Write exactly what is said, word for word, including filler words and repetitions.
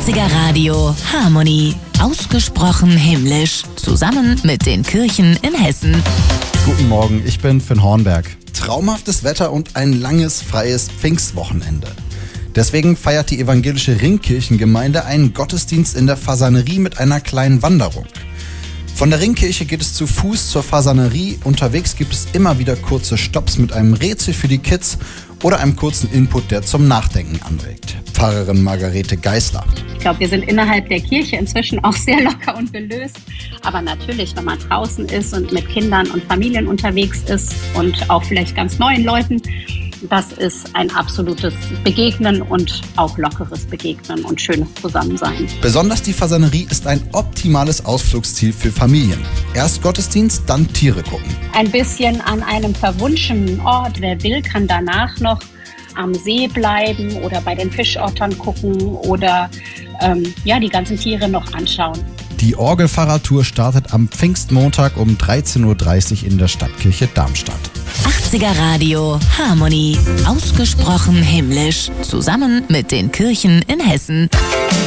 achtziger Radio Harmonie. Ausgesprochen himmlisch. Zusammen mit den Kirchen in Hessen. Guten Morgen, ich bin Finn Hornberg. Traumhaftes Wetter und ein langes, freies Pfingstwochenende. Deswegen feiert die evangelische Ringkirchengemeinde einen Gottesdienst in der Fasanerie mit einer kleinen Wanderung. Von der Ringkirche geht es zu Fuß zur Fasanerie. Unterwegs gibt es immer wieder kurze Stopps mit einem Rätsel für die Kids oder einem kurzen Input, der zum Nachdenken anregt. Pfarrerin Margarete Geisler. Ich glaube, wir sind innerhalb der Kirche inzwischen auch sehr locker und gelöst. Aber natürlich, wenn man draußen ist und mit Kindern und Familien unterwegs ist und auch vielleicht ganz neuen Leuten, das ist ein absolutes Begegnen und auch lockeres Begegnen und schönes Zusammensein. Besonders die Fasanerie ist ein optimales Ausflugsziel für Familien. Erst Gottesdienst, dann Tiere gucken. Ein bisschen an einem verwunschenen Ort. Wer will, kann danach noch am See bleiben oder bei den Fischottern gucken oder ähm, ja, die ganzen Tiere noch anschauen. Die Orgelfahrradtour startet am Pfingstmontag um dreizehn Uhr dreißig in der Stadtkirche Darmstadt. achtziger Radio Harmonie. Ausgesprochen himmlisch. Zusammen mit den Kirchen in Hessen.